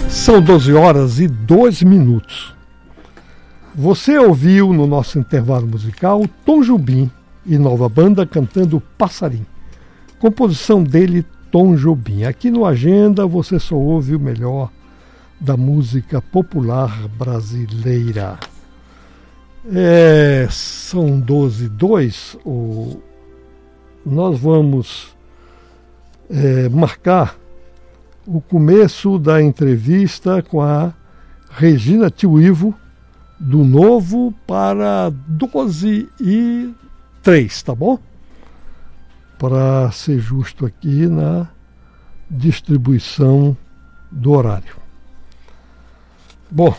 São 12 horas e 2 minutos. Você ouviu no nosso intervalo musical Tom Jobim e nova banda cantando Passarim. Composição dele, Tom Jobim. Aqui no Agenda você só ouve o melhor da música popular brasileira. São 12h02. Nós vamos marcar o começo da entrevista com a Regina Tio Ivo, do Novo, para 12h03, tá bom? Para ser justo aqui na distribuição do horário. Bom,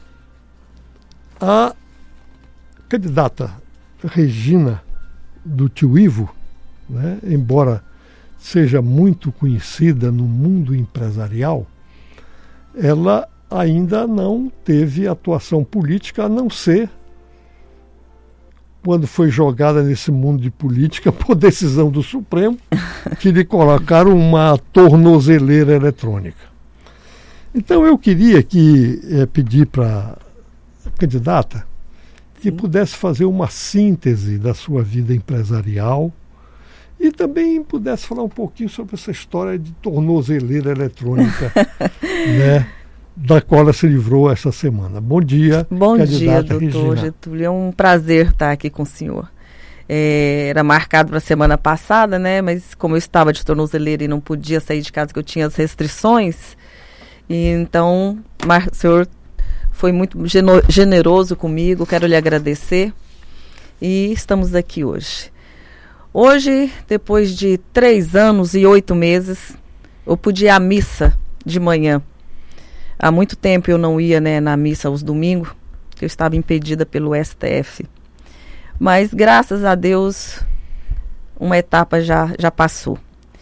a candidata Regina do Tio Ivo, né, embora seja muito conhecida no mundo empresarial, ela ainda não teve atuação política, a não ser quando foi jogada nesse mundo de política por decisão do Supremo, que lhe colocaram uma tornozeleira eletrônica. Então eu queria pedir para a candidata que pudesse fazer uma síntese da sua vida empresarial e também pudesse falar um pouquinho sobre essa história de tornozeleira eletrônica, né, da qual ela se livrou essa semana. Bom dia, Bom dia, doutor Regina. Getúlio. É um prazer estar aqui com o senhor. Era marcado para a semana passada, né? Mas como eu estava de tornozeleira e não podia sair de casa, que eu tinha as restrições, e então o senhor foi muito generoso comigo, quero lhe agradecer. E estamos aqui hoje. Hoje, depois de 3 anos e 8 meses, eu pude ir à missa de manhã. Há muito tempo eu não ia, né, na missa aos domingos, que eu estava impedida pelo STF. Mas, graças a Deus, uma etapa já passou.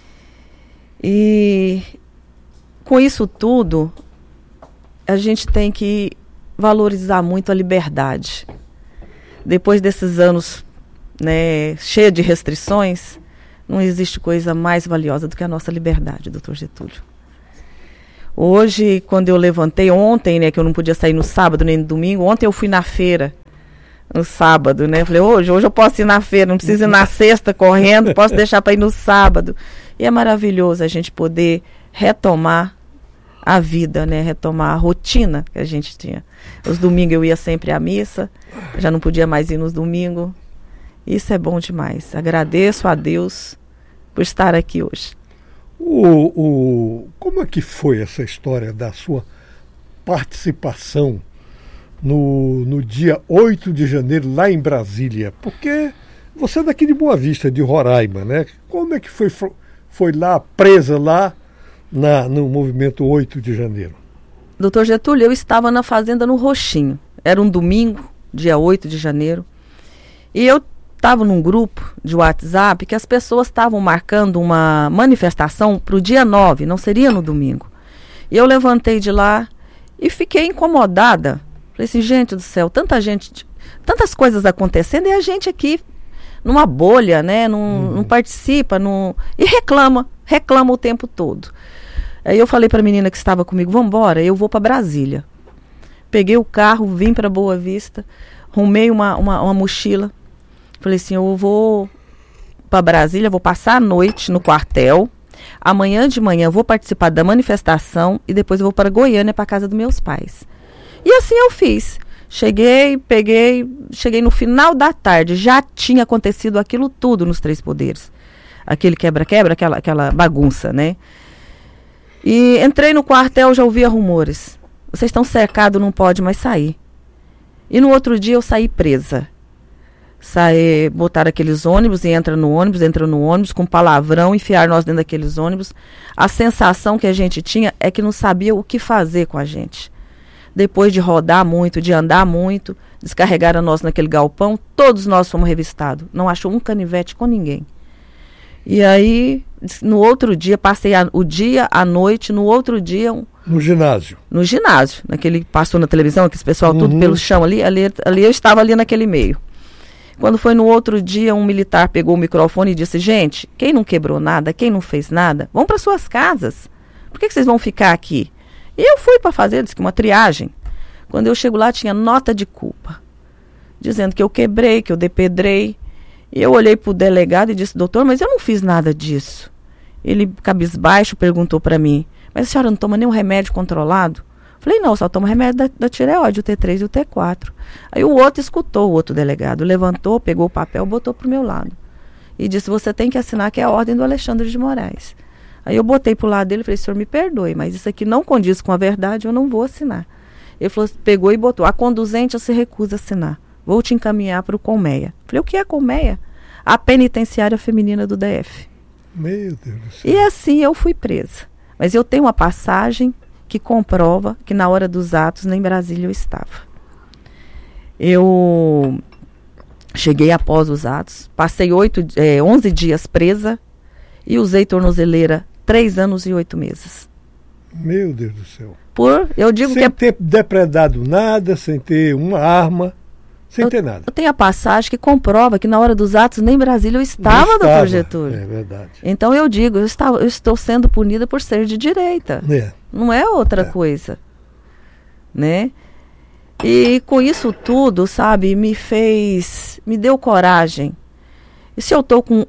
E com isso tudo, a gente tem que valorizar muito a liberdade. Depois desses anos, né, cheia de restrições, não existe coisa mais valiosa do que a nossa liberdade, doutor Getúlio. Hoje, quando eu levantei ontem, né, que eu não podia sair no sábado nem no domingo, ontem eu fui na feira, no sábado, né, eu falei, hoje eu posso ir na feira, não preciso ir na sexta correndo, posso deixar para ir no sábado. E é maravilhoso a gente poder retomar a vida, né, retomar a rotina que a gente tinha. Os domingos eu ia sempre à missa, já não podia mais ir nos domingos. Isso é bom demais. Agradeço a Deus por estar aqui hoje. Como é que foi essa história da sua participação no dia 8 de janeiro lá em Brasília? Porque você é daqui de Boa Vista, de Roraima, né? Como é que foi lá, presa lá no movimento 8 de janeiro? Doutor Getúlio, eu estava na fazenda no Roxinho. Era um domingo, dia 8 de janeiro. E eu estava num grupo de WhatsApp que as pessoas estavam marcando uma manifestação para o dia 9, não seria no domingo. E eu levantei de lá e fiquei incomodada. Falei assim, gente do céu, tanta gente, tantas coisas acontecendo e a gente aqui numa bolha, né? Não participa, e reclama o tempo todo. Aí eu falei para a menina que estava comigo, vamos embora, eu vou para Brasília. Peguei o carro, vim para Boa Vista, arrumei uma mochila. Falei assim, eu vou para Brasília, vou passar a noite no quartel. Amanhã de manhã eu vou participar da manifestação e depois eu vou para Goiânia, para a casa dos meus pais. E assim eu fiz. Cheguei no final da tarde, já tinha acontecido aquilo tudo nos Três Poderes. Aquele quebra-quebra, aquela bagunça, né? E entrei no quartel, já ouvia rumores. Vocês estão cercados, não pode mais sair. E no outro dia eu saí presa. Botaram aqueles ônibus e entra no ônibus com palavrão, enfiar nós dentro daqueles ônibus. A sensação que a gente tinha é que não sabia o que fazer com a gente. Depois de rodar muito, de andar muito, descarregaram nós naquele galpão, todos nós fomos revistados. Não achou um canivete com ninguém. E aí, no outro dia, passei o dia, a noite, no outro dia... No ginásio? No ginásio, naquele passou na televisão, aquele pessoal tudo pelo chão ali eu estava ali naquele meio. Quando foi no outro dia, um militar pegou o microfone e disse, gente, quem não quebrou nada, quem não fez nada, vão para suas casas. Por que vocês vão ficar aqui? E eu fui para fazer, disse que uma triagem. Quando eu chego lá, tinha nota de culpa, dizendo que eu quebrei, que eu depedrei. E eu olhei para o delegado e disse, doutor, mas eu não fiz nada disso. Ele, cabisbaixo, perguntou para mim, mas a senhora não toma nenhum remédio controlado? Falei, não, só tomo remédio da tireoide, o T3 e o T4. Aí o outro escutou, o outro delegado, levantou, pegou o papel, botou para o meu lado. E disse, você tem que assinar que é a ordem do Alexandre de Moraes. Aí eu botei para o lado dele e falei, senhor, me perdoe, mas isso aqui não condiz com a verdade, eu não vou assinar. Ele falou, pegou e botou, a conduzente se recusa a assinar. Vou te encaminhar para o Colmeia. Falei, o que é Colmeia? A penitenciária feminina do DF. Meu Deus do céu. E assim eu fui presa. Mas eu tenho uma passagem que comprova que na hora dos atos nem em Brasília eu estava. Eu cheguei após os atos, passei 11 dias presa e usei tornozeleira 3 anos e 8 meses. Meu Deus do céu. Eu digo sem ter depredado nada, sem ter uma arma, sem ter nada. Eu tenho a passagem que comprova que na hora dos atos nem em Brasília eu estava, doutor Getúlio. É verdade. Então eu digo, eu estou sendo punida por ser de direita. Não é outra coisa. Né? E com isso tudo, sabe, me deu coragem. E se eu estou com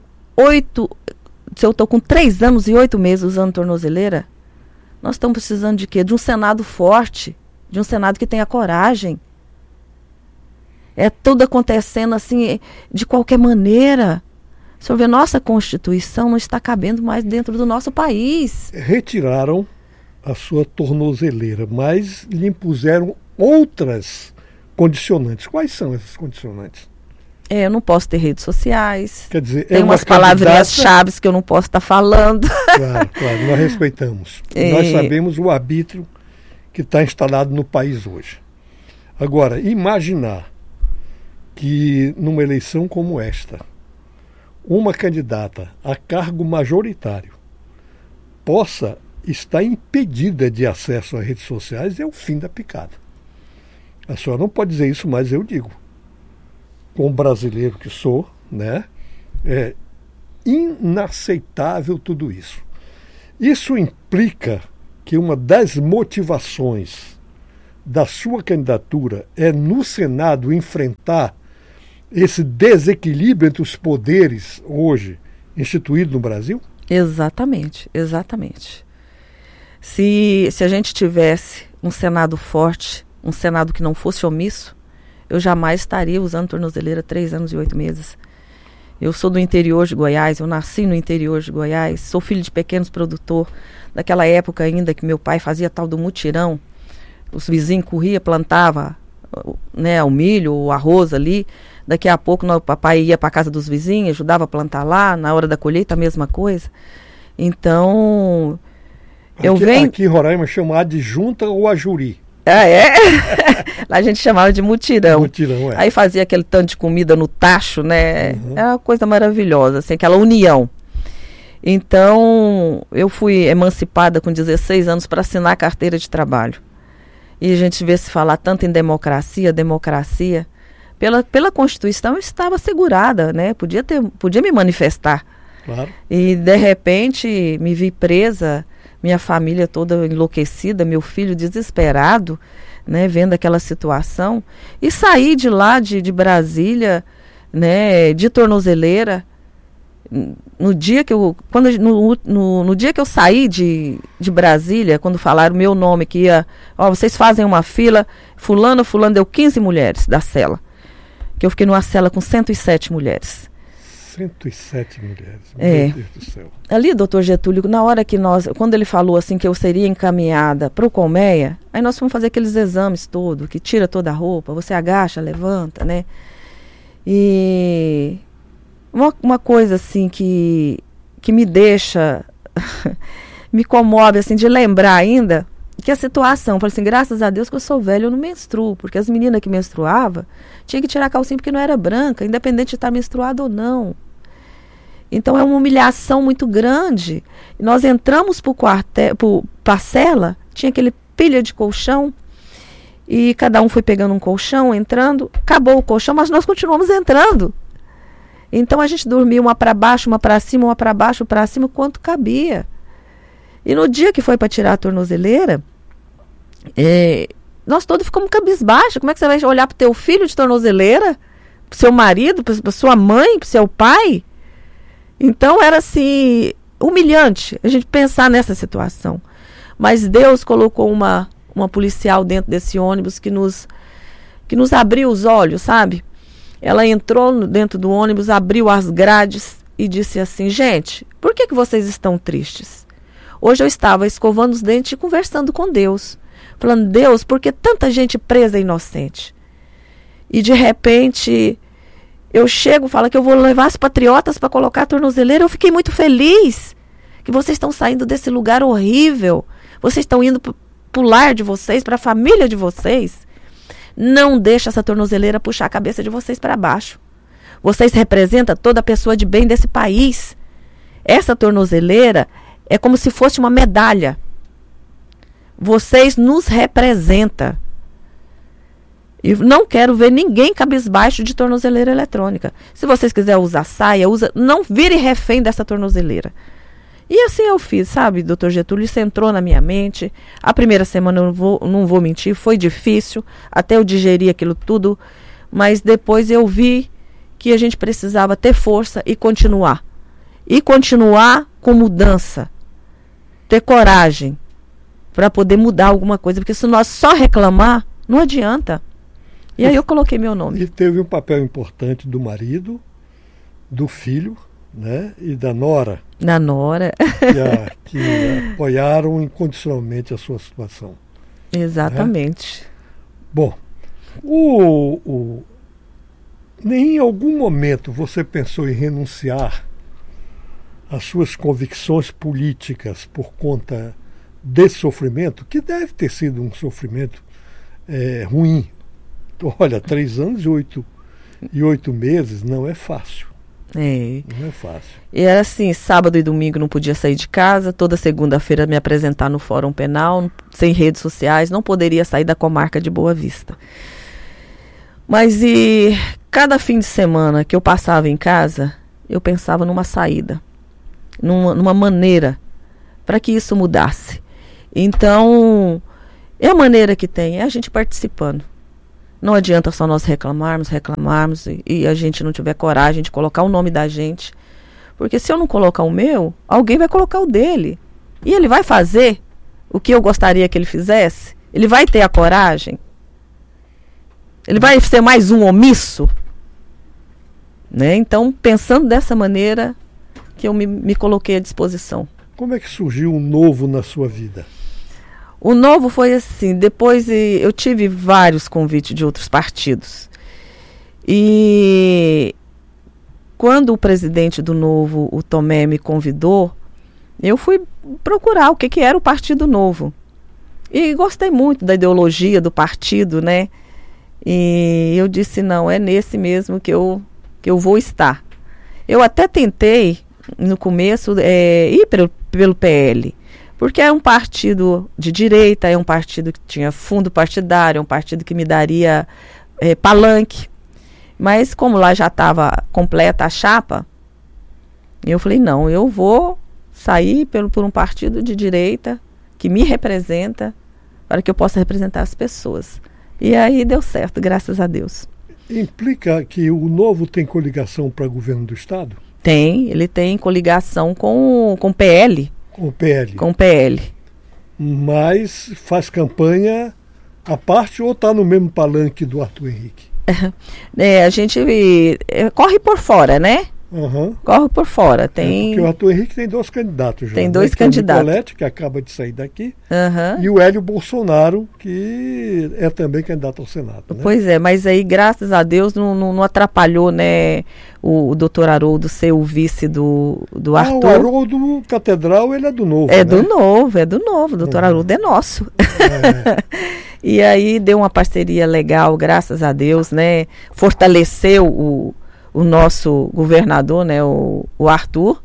3 anos e 8 meses usando tornozeleira, nós estamos precisando de quê? De um Senado forte, de um Senado que tenha coragem. É tudo acontecendo assim, de qualquer maneira. O senhor vê, nossa Constituição não está cabendo mais dentro do nosso país. Retiraram a sua tornozeleira, mas lhe impuseram outras condicionantes. Quais são essas condicionantes? Eu não posso ter redes sociais. Quer dizer, tem umas palavrinhas-chave que eu não posso estar falando. Claro, nós respeitamos. Nós sabemos o arbítrio que está instalado no país hoje. Agora, imaginar que numa eleição como esta, uma candidata a cargo majoritário possa estar impedida de acesso às redes sociais é o fim da picada. A senhora não pode dizer isso, mas eu digo. Como brasileiro que sou, né, é inaceitável tudo isso. Isso implica que uma das motivações da sua candidatura é no Senado enfrentar esse desequilíbrio entre os poderes hoje instituído no Brasil? Exatamente, exatamente. Se a gente tivesse um Senado forte, um Senado que não fosse omisso, eu jamais estaria usando tornozeleira 3 anos e 8 meses. Eu sou do interior de Goiás, eu nasci no interior de Goiás, sou filho de pequenos produtores, daquela época ainda que meu pai fazia tal do mutirão, os vizinhos corriam, plantavam, né, o milho, o arroz ali, daqui a pouco o papai ia para a casa dos vizinhos, ajudava a plantar lá, na hora da colheita a mesma coisa. Então, Aqui em Roraima chama adjunta ou ajuri. Ah, é? Lá a gente chamava de mutirão. Mutirão, é. Aí fazia aquele tanto de comida no tacho, né? Uhum. Era uma coisa maravilhosa, assim, aquela união. Então, eu fui emancipada com 16 anos para assinar a carteira de trabalho. E a gente vê se falar tanto em democracia. Pela Constituição eu estava assegurada, né? Podia me manifestar. Claro. E, de repente, me vi presa, minha família toda enlouquecida, meu filho desesperado, né, vendo aquela situação. E saí de lá, de Brasília, né, de tornozeleira. No dia que eu saí de Brasília, quando falaram o meu nome, que ia, vocês fazem uma fila, fulano deu 15 mulheres da cela. Que eu fiquei numa cela com 107 mulheres. 107 mulheres, meu Deus do céu. Ali, doutor Getúlio, na hora que quando ele falou assim que eu seria encaminhada para o Colmeia, aí nós fomos fazer aqueles exames todos, que tira toda a roupa, você agacha, levanta, né? E uma coisa assim que me deixa, me comove assim, de lembrar ainda, que a situação, falei assim, graças a Deus que eu sou velha, eu não menstruo, porque as meninas que menstruavam, tinha que tirar a calcinha porque não era branca, independente de estar menstruada ou não. Então é uma humilhação muito grande. E nós entramos para a cela, tinha aquele pilha de colchão, e cada um foi pegando um colchão, entrando, acabou o colchão, mas nós continuamos entrando. Então a gente dormia uma para baixo, uma para cima, uma para baixo, para cima, quanto cabia. E no dia que foi para tirar a tornozeleira, Nós todos ficamos cabisbaixos. Como é que você vai olhar para o teu filho de tornozeleira, para o seu marido, para sua mãe, para o seu pai? Então era assim, humilhante a gente pensar nessa situação. Mas Deus colocou uma policial dentro desse ônibus que nos abriu os olhos, sabe? Ela entrou dentro do ônibus, abriu as grades e disse assim: gente, por que vocês estão tristes? Hoje eu estava escovando os dentes e conversando com Deus, falando: Deus, por que tanta gente presa inocente? E de repente eu chego, falo que eu vou levar os patriotas para colocar a tornozeleira. Eu fiquei muito feliz que vocês estão saindo desse lugar horrível. Vocês estão indo para o lar de vocês, para a família de vocês. Não deixa essa tornozeleira puxar a cabeça de vocês para baixo. Vocês representam toda pessoa de bem desse país. Essa tornozeleira é como se fosse uma medalha. Vocês nos representam. E não quero ver ninguém cabisbaixo de tornozeleira eletrônica. Se vocês quiserem usar saia, usa, não vire refém dessa tornozeleira. E assim eu fiz, sabe, doutor Getúlio? Isso entrou na minha mente. A primeira semana, eu não vou mentir, foi difícil, até eu digerir aquilo tudo, mas depois eu vi que a gente precisava ter força e continuar. E continuar com mudança. Ter coragem para poder mudar alguma coisa, porque se nós só reclamar, não adianta. E aí eu coloquei meu nome. E teve um papel importante do marido, do filho, né, e da nora. Da nora. Que apoiaram incondicionalmente a sua situação. Exatamente. Né? Bom, nem em algum momento você pensou em renunciar às suas convicções políticas por conta desse sofrimento, que deve ter sido um sofrimento ruim. Olha, 3 anos e 8 meses não é fácil. Não é fácil. E era assim, sábado e domingo não podia sair de casa, toda segunda-feira me apresentar no Fórum Penal, sem redes sociais, não poderia sair da comarca de Boa Vista. Mas cada fim de semana que eu passava em casa, eu pensava numa saída, numa maneira para que isso mudasse. Então, é a maneira que tem, é a gente participando. Não adianta só nós reclamarmos e a gente não tiver coragem de colocar o nome da gente. Porque se eu não colocar o meu, alguém vai colocar o dele. E ele vai fazer o que eu gostaria que ele fizesse? Ele vai ter a coragem? Ele vai ser mais um omisso? Né? Então, pensando dessa maneira, que eu me coloquei à disposição. Como é que surgiu o Novo na sua vida? O Novo foi assim, depois eu tive vários convites de outros partidos. E quando o presidente do Novo, o Tomé, me convidou, eu fui procurar o que era o Partido Novo. E gostei muito da ideologia do partido, né? E eu disse, não, é nesse mesmo que eu vou estar. Eu até tentei, no começo, ir pelo PL. Porque é um partido de direita, é um partido que tinha fundo partidário, é um partido que me daria palanque. Mas como lá já estava completa a chapa, eu falei, não, eu vou sair por um partido de direita que me representa, para que eu possa representar as pessoas. E aí deu certo, graças a Deus. Implica que o Novo tem coligação para governo do Estado? Tem, ele tem coligação com o PL. Com o PL. Com o PL. Mas faz campanha à parte ou está no mesmo palanque do Arthur Henrique? A gente corre por fora, né? Uhum. Corre por fora. Porque o Arthur Henrique tem 2 candidatos já. Tem 2 candidatos. O Nicolete, que acaba de sair daqui, uhum. E o Hélio Bolsonaro, que é também candidato ao Senado. Né? Pois é, mas aí, graças a Deus, não atrapalhou, né, o doutor Haroldo ser o vice do Arthur. O Haroldo Catedral, ele é do Novo. É, né? do Novo. O doutor Haroldo é nosso. E aí deu uma parceria legal, graças a Deus, né? Fortaleceu o nosso governador, né, o Arthur,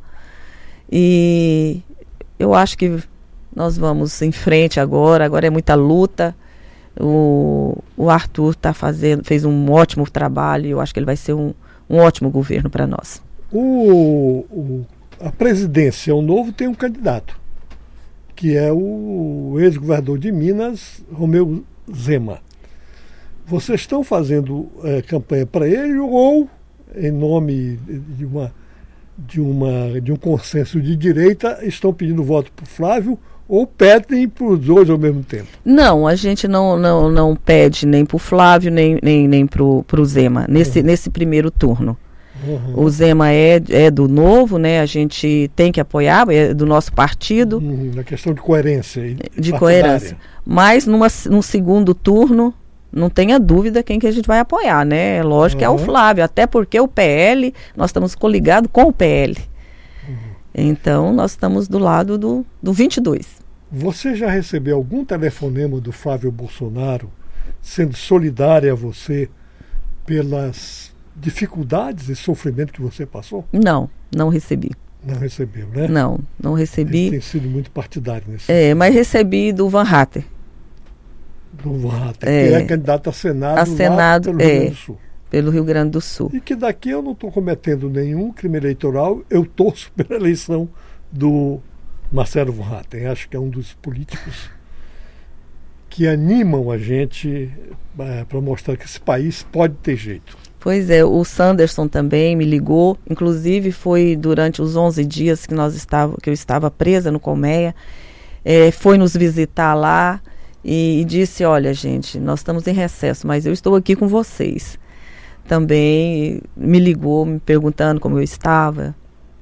e eu acho que nós vamos em frente agora é muita luta. O Arthur fez um ótimo trabalho, e eu acho que ele vai ser um ótimo governo para nós. A presidência, o Novo tem um candidato, que é o ex-governador de Minas, Romeu Zema. Vocês estão fazendo campanha para ele ou, em nome de um consenso de direita, estão pedindo voto para o Flávio ou pedem para os dois ao mesmo tempo? Não, a gente não pede nem para o Flávio, nem para o Zema, nesse primeiro turno. Uhum. O Zema é do Novo, né? A gente tem que apoiar, é do nosso partido. Na questão de coerência. De coerência. Mas num segundo turno, não tenha dúvida quem que a gente vai apoiar, né? Lógico que é o Flávio, até porque o PL, nós estamos coligados com o PL. Então, nós estamos do lado do 22. Você já recebeu algum telefonema do Flávio Bolsonaro sendo solidária a você pelas dificuldades e sofrimento que você passou? Não recebi. Não recebeu, né? Não recebi. Ele tem sido muito partidário nesse sentido. Mas recebi do Van Hatten. Do Van Hatten, que é candidato a Senado pelo Rio Grande do Sul. Pelo Rio Grande do Sul. E que daqui eu não estou cometendo nenhum crime eleitoral, eu torço pela eleição do Marcelo Van Hatten. Acho que é um dos políticos que animam a gente para mostrar que esse país pode ter jeito. Pois é, o Sanderson também me ligou, inclusive foi durante os 11 dias que eu estava presa no Colmeia, foi nos visitar lá e disse, olha gente, nós estamos em recesso, mas eu estou aqui com vocês. Também me ligou, me perguntando como eu estava.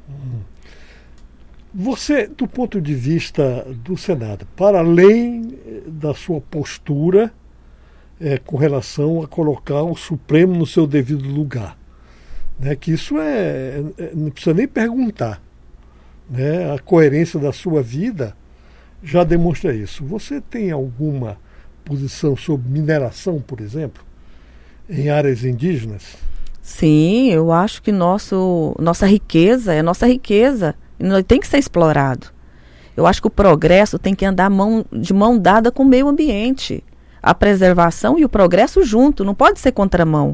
Você, do ponto de vista do Senado, para além da sua postura com relação a colocar o Supremo no seu devido lugar, né, que isso não precisa nem perguntar, né, a coerência da sua vida já demonstra isso. Você tem alguma posição sobre mineração, por exemplo, em áreas indígenas? Sim, eu acho que nossa riqueza é nossa riqueza. Tem que ser explorado. Eu acho que o progresso tem que andar de mão dada com o meio ambiente. A preservação e o progresso junto, não pode ser contramão.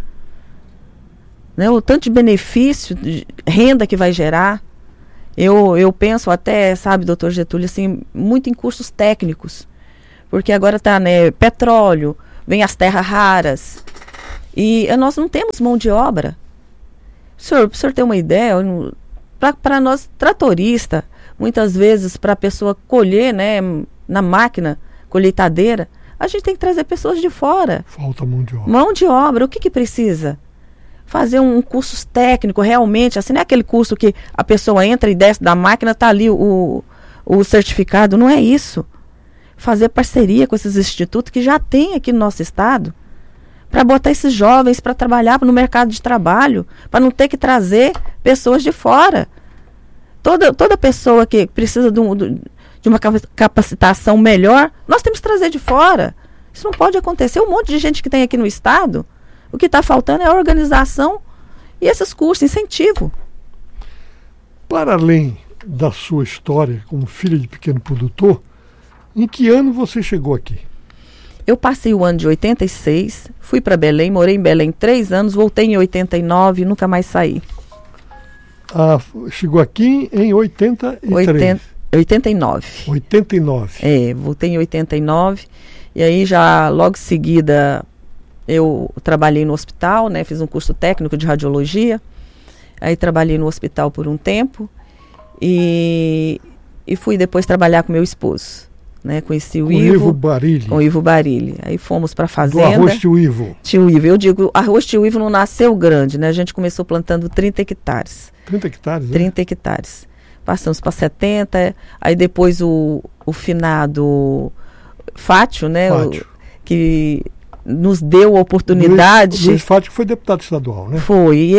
Né? O tanto de benefício, de renda que vai gerar. Eu penso até, sabe, doutor Getúlio, assim, muito em cursos técnicos. Porque agora está, né, petróleo, vem as terras raras. E nós não temos mão de obra. Para o senhor ter uma ideia, para nós, tratorista, muitas vezes, para a pessoa colher, né, na máquina, colheitadeira, a gente tem que trazer pessoas de fora. Falta mão de obra. Mão de obra, o que precisa? Fazer um curso técnico, realmente, assim, não é aquele curso que a pessoa entra e desce da máquina, está ali o certificado, não é isso. Fazer parceria com esses institutos que já tem aqui no nosso estado, para botar esses jovens para trabalhar no mercado de trabalho, para não ter que trazer pessoas de fora. Toda pessoa que precisa de uma capacitação melhor, nós temos que trazer de fora. Isso não pode acontecer. Um monte de gente que tem aqui no estado, o que está faltando é a organização e esses cursos, incentivo. Para além da sua história como filha de pequeno produtor, em que ano você chegou aqui? Eu passei o ano de 86, fui para Belém, morei em Belém 3 anos, voltei em 89 e nunca mais saí. Chegou aqui em 83? 89. 89. Voltei em 89 e aí já logo em seguida eu trabalhei no hospital, né, fiz um curso técnico de radiologia, aí trabalhei no hospital por um tempo e fui depois trabalhar com meu esposo. Né, conheci o Ivo Barilli. Com o Ivo Barilli. Aí fomos para a fazenda. Do arroz Tio Ivo. Tio Ivo. Eu digo, arroz Tio Ivo não nasceu grande, né? A gente começou plantando 30 hectares. 30 hectares? 30 hectares. Passamos para 70, aí depois o finado Fátio, né? Que nos deu a oportunidade. Luiz Fátio foi deputado estadual, né? Foi. E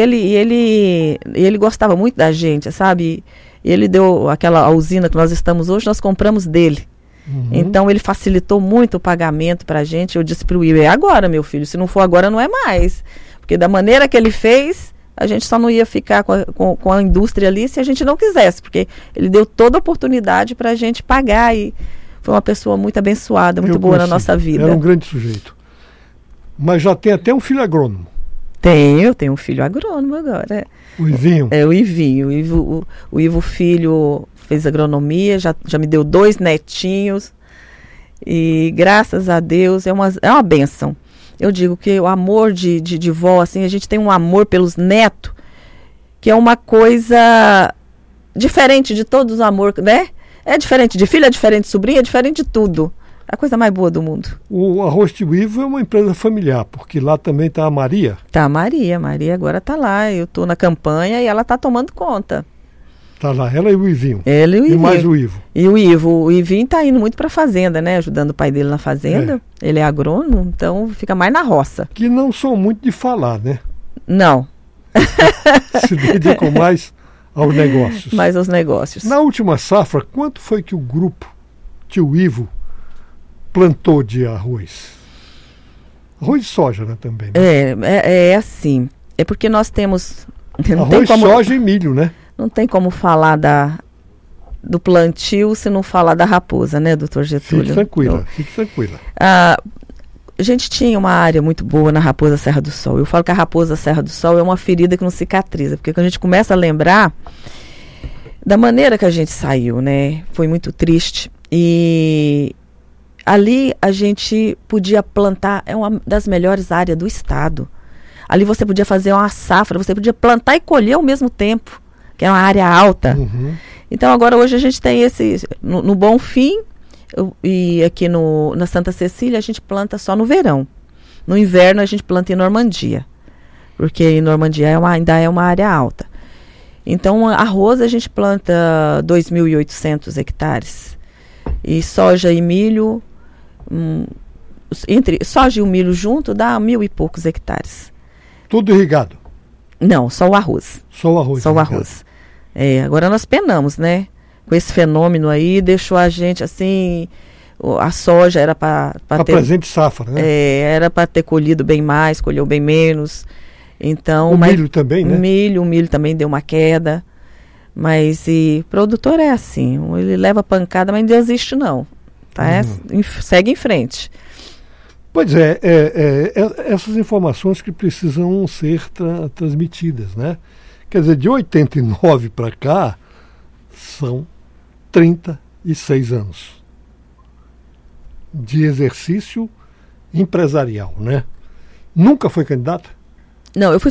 ele gostava muito da gente, sabe? Ele deu aquela usina que nós estamos hoje, nós compramos dele. Uhum. Então ele facilitou muito o pagamento para a gente. Eu disse para o Will, é agora, meu filho, se não for agora não é mais, porque da maneira que ele fez, a gente só não ia ficar com a indústria ali se a gente não quisesse, porque ele deu toda a oportunidade para a gente pagar e foi uma pessoa muito abençoada, muito boa na nossa vida. Era um grande sujeito. Mas já tem até um filho agrônomo. Eu tenho um filho agrônomo agora. O Ivinho. O Ivinho. O Ivo filho fez agronomia, já me deu 2 netinhos. E graças a Deus é uma bênção. Eu digo que o amor de vó, assim, a gente tem um amor pelos netos, que é uma coisa diferente de todos os amores, né? É diferente de filho, é diferente de sobrinha, é diferente de tudo. É a coisa mais boa do mundo. O Arroz Tio Ivo é uma empresa familiar, porque lá também está a Maria. Tá a Maria agora está lá. Eu estou na campanha e ela está tomando conta. Tá lá, ela e o Ivinho. Ela e o Ivinho. E mais o Ivo. E o Ivinho está indo muito para a fazenda, né? Ajudando o pai dele na fazenda. É. Ele é agrônomo, então fica mais na roça. Que não são muito de falar, né? Não. Se dedicam mais aos negócios. Mais aos negócios. Na última safra, quanto foi que o grupo Tio Ivo plantou de arroz? Arroz e soja, né, também. Né? É assim. É porque nós temos... Arroz, soja e milho, né? Não tem como falar do plantio se não falar da raposa, né, doutor Getúlio? Fique tranquila. A gente tinha uma área muito boa na Raposa Serra do Sol. Eu falo que a Raposa Serra do Sol é uma ferida que não cicatriza, porque quando a gente começa a lembrar da maneira que a gente saiu, né, foi muito triste. E ali a gente podia plantar, é uma das melhores áreas do estado. Ali você podia fazer uma safra, você podia plantar e colher ao mesmo tempo, que é uma área alta. Uhum. Então agora hoje a gente tem esse, no Bonfim e aqui na Santa Cecília a gente planta só no verão. No inverno a gente planta em Normandia, porque em Normandia ainda é uma área alta. Então arroz a gente planta 2.800 hectares. E soja e milho, entre soja e o milho junto dá 1.000 e poucos hectares. Tudo irrigado? Não, só o arroz. Só o arroz. Só o arroz. Agora nós penamos, né? Com esse fenômeno aí, deixou a gente assim... A soja era para ter... presente safra, né? Era para ter colhido bem mais, colheu bem menos. Então, milho também, né? O milho também deu uma queda. Mas produtor é assim, ele leva pancada, mas não desiste não. Tá? Segue em frente. Pois é, essas informações que precisam ser transmitidas, né? Quer dizer, de 89 para cá, são 36 anos de exercício empresarial, né? Nunca foi candidata? Não, eu fui